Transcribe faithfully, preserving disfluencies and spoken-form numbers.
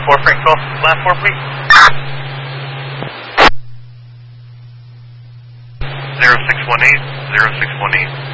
four, Frank twelve. Last four, please. zero six one eight, zero six one eight.